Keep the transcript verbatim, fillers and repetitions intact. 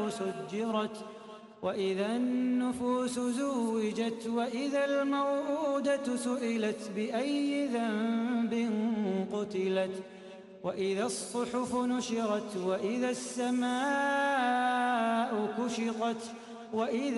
سجرت وإذا النفوس زوجت وإذا الموءودة سئلت بأي ذنب قتلت وإذا الصحف نشرت وإذا السماء كشطت وإذا